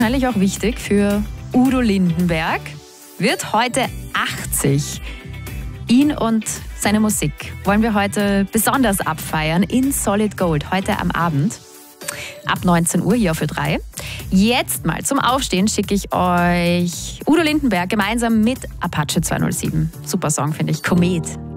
Wahrscheinlich auch wichtig für Udo Lindenberg. Wird heute 80. Ihn und seine Musik wollen wir heute besonders abfeiern in Solid Gold, heute am Abend. Ab 19 Uhr hier auf Ö3. Jetzt mal zum Aufstehen schicke ich euch Udo Lindenberg gemeinsam mit Apache 207. Super Song, finde ich. Komet.